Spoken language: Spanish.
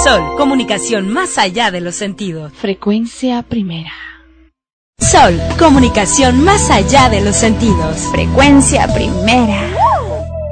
Sol, comunicación más allá de los sentidos. Frecuencia primera. Sol, comunicación más allá de los sentidos. Frecuencia primera.